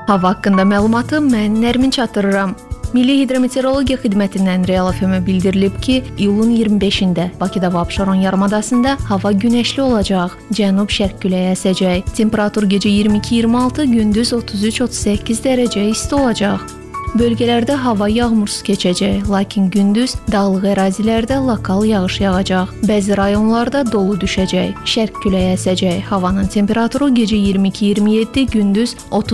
Hava haqqında məlumatı mən Nərmin çatdırıram. Milli Hidrometeorologiya Xidmətindən Real FM-ə bildirilib ki, iyulun 25-də Bakıda və Abşeron yarımadasında hava günəşli olacaq, cənub-şərq küləyi əsəcək. Temperatur gecə 22-26, gündüz 33-38 dərəcə isti olacaq. Bölgələrdə hava yağmursuz keçəcək, lakin gündüz dağlıq ərazilərdə lokal yağış yağacaq. Bəzi rayonlarda dolu düşəcək, şərq küləyi əsəcək. Havanın temperaturu gecə 22-27, gündüz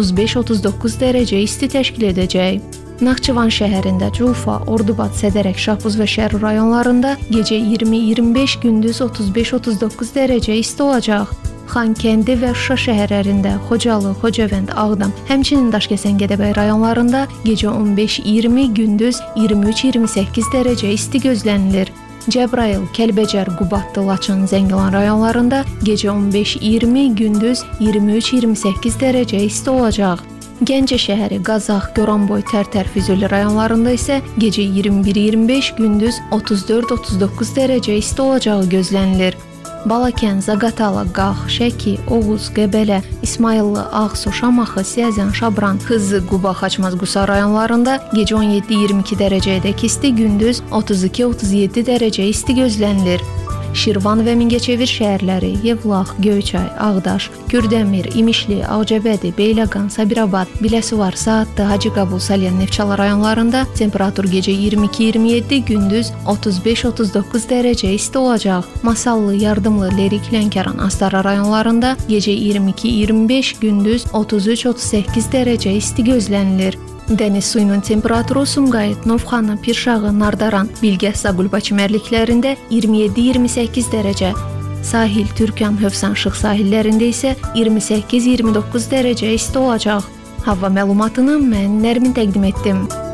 35-39 dərəcə isti təşkil edəcək. Naxçıvan şəhərində Culfa, Ordubad, Sədərək, Şahbuz və Şərur rayonlarında gecə 20-25, gündüz 35-39 dərəcə isti olacaq. Xankəndi və Şuşa şəhərlərində, Xocalı, Xocavənd, Ağdam, həmçinin Daşkəsən, Gədəbəy rayonlarında gecə 15-20, gündüz 23-28 dərəcə isti gözlənilir. Cəbrayıl, Kəlbəcər, Qubadlı, Laçın, Zəngilan rayonlarında gecə 15-20, gündüz 23-28 dərəcə isti olacaq. Gəncə şəhəri, Qazax, Goranboy, Tərtər, Füzuli rayonlarında isə gecə 21-25, gündüz 34-39 dərəcə isti olacağı gözlənilir. Balakən, Zaqatala, Qax, Şəki, Oğuz, Qəbələ, İsmayıllı, Ağsu, Şamaxı, Siyəzən, Şabran, Xızı, Quba, Xaçmaz, Qusar rayonlarında gecə 17-22 dərəcəyədək isti, gündüz 32-37 dərəcə isti gözlənilir. Şirvan və Mingəçevir şəhərləri, Yevlax, Göyçay, Ağdaş, Kürdəmir, İmişli, Ağcabədi, Beyləqan, Sabirabad, Biləsuvar, Saatlı, Hacıqabul, Salyan, Neftçala rayonlarında temperatur gecə 22-27, gündüz 35-39 dərəcə isti olacaq. Masallı, Yardımlı, Lerik, Lənkəran, Astara rayonlarında gecə 22-25, gündüz 33-38 dərəcə isti gözlənilir. Dəniz suyunun temperaturu Sumqayıt, Novxanı, Pirşağı, Nardaran, Bilgəs, Zaqulba çimərliklərində 27-28 dərəcə. Sahil, Türkan, Hövsan, Şıx sahillərində isə 28-29 dərəcə isti olacaq. Hava məlumatını mən Nərmin təqdim etdim.